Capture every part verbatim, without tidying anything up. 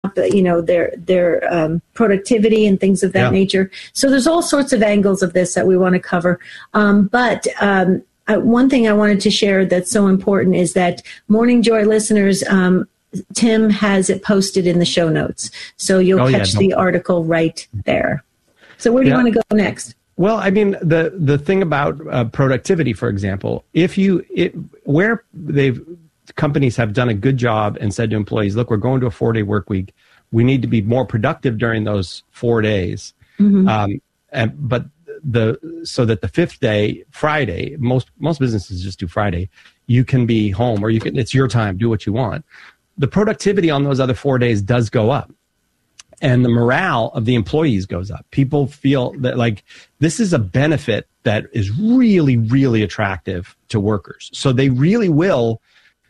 you know, their their um, productivity and things of that yeah. nature. So there's all sorts of angles of this that we want to cover. Um, but um, uh, one thing I wanted to share that's so important is that Morning Joy listeners, um, Tim has it posted in the show notes. So you'll oh, catch yeah, the article right there. So where do yeah. you want to go next? Well, I mean, the, the thing about uh, productivity, for example, if you, it, where they've, companies have done a good job and said to employees, look, we're going to a four day work week. We need to be more productive during those four days. Mm-hmm. Um, and, but the, so that the fifth day, Friday, most, most businesses just do Friday, you can be home or you can, it's your time, do what you want. The productivity on those other four days does go up. And the morale of the employees goes up. People feel that like this is a benefit that is really, really attractive to workers. So they really will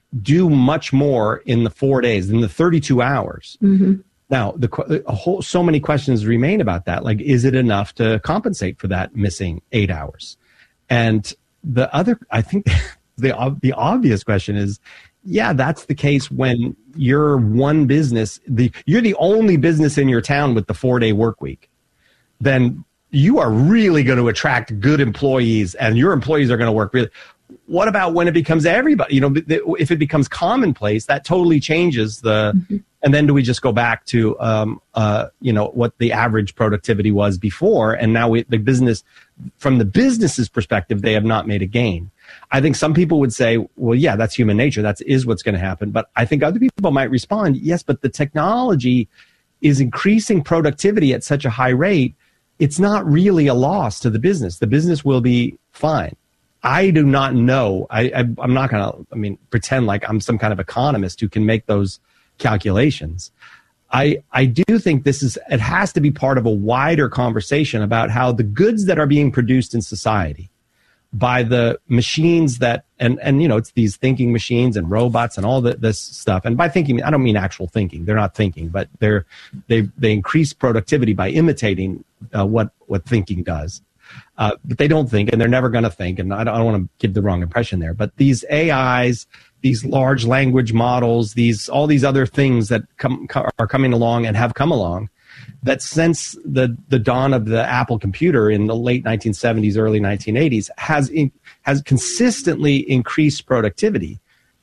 do much more in the four days than the thirty-two hours. Mm-hmm. Now, the a whole so many questions remain about that. Like, is it enough to compensate for that missing eight hours? And the other, I think, the the obvious question is, yeah, that's the case when you're one business, the you're the only business in your town with the four-day work week. Then you are really going to attract good employees, and your employees are going to work really. What about when it becomes everybody? You know, if it becomes commonplace, that totally changes the. Mm-hmm. And then do we just go back to, um, uh, you know, what the average productivity was before, and now we, the business, from the business's perspective, they have not made a gain. I think some people would say, well, yeah, that's human nature. That is what's going to happen. But I think other people might respond, yes, but the technology is increasing productivity at such a high rate. It's not really a loss to the business. The business will be fine. I do not know. I, I, I'm not going to, I mean, pretend like I'm some kind of economist who can make those calculations. I, I do think this is, it has to be part of a wider conversation about how the goods that are being produced in society by the machines that, and, and, you know, it's these thinking machines and robots and all the, this stuff. And by thinking, I don't mean actual thinking. They're not thinking, but they're, they, they increase productivity by imitating uh, what, what thinking does. Uh, but they don't think, and they're never going to think. And I don't, I don't want to give the wrong impression there. But these A Is, these large language models, these all these other things that come, co- are coming along and have come along, that since the the dawn of the Apple computer in the late nineteen seventies, early nineteen eighties, has in, has consistently increased productivity.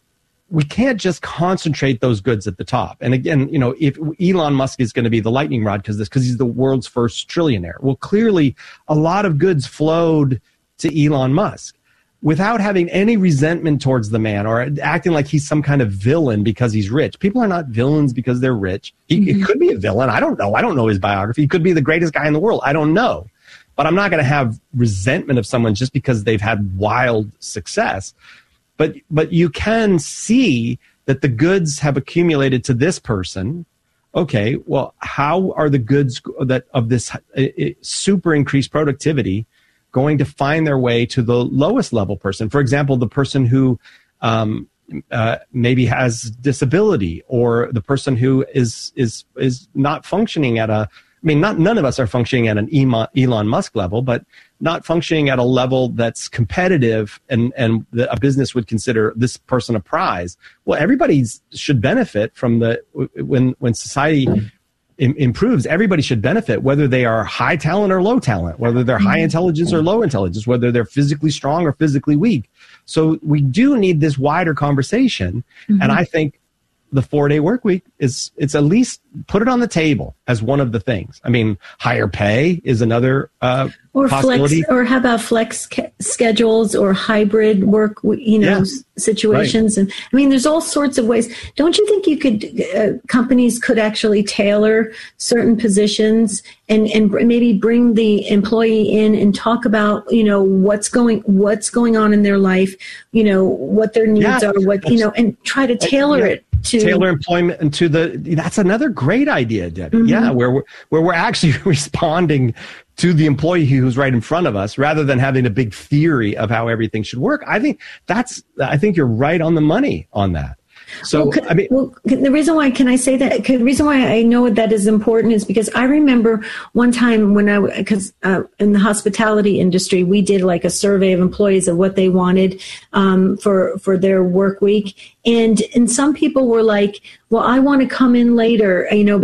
We can't just concentrate those goods at the top. And again, you know, if Elon Musk is going to be the lightning rod because this, because he's the world's first trillionaire. Well, clearly a lot of goods flowed to Elon Musk without having any resentment towards the man or acting like he's some kind of villain because he's rich. People are not villains because they're rich. He, mm-hmm. He could be a villain. I don't know. I don't know his biography. He could be the greatest guy in the world. I don't know. But I'm not going to have resentment of someone just because they've had wild success. But but you can see that the goods have accumulated to this person. Okay, well, how are the goods that of this uh, super increased productivity going to find their way to the lowest level person? For example, the person who um, uh, maybe has disability, or the person who is is is not functioning at a. I mean, not none of us are functioning at an Elon Musk level, but not functioning at a level that's competitive and, and the, a business would consider this person a prize. Well, everybody should benefit from the, when, when society im- improves, everybody should benefit, whether they are high talent or low talent, whether they're high intelligence or low intelligence, whether they're physically strong or physically weak. So we do need this wider conversation. Mm-hmm. And I think the four-day work week is, it's at least put it on the table as one of the things. I mean, higher pay is another uh, or possibility. Flex, or how about flex ca- schedules or hybrid work, you know, yeah. s- situations. Right. And I mean, there's all sorts of ways. Don't you think you could, uh, companies could actually tailor certain positions and, and maybe bring the employee in and talk about, you know, what's going, what's going on in their life, you know, what their needs yeah. are, what, you know, and try to tailor yeah. it. To tailor employment and to the, that's another great idea, Debbie. Mm-hmm. Yeah, where we're, where we're actually responding to the employee who's right in front of us rather than having a big theory of how everything should work. I think that's, I think you're right on the money on that. So, well, could, I mean, well, the reason why, can I say that? The reason why I know that is important is because I remember one time when I, because uh, in the hospitality industry, we did like a survey of employees of what they wanted um, for for their work week, and and some people were like, well, I want to come in later, you know.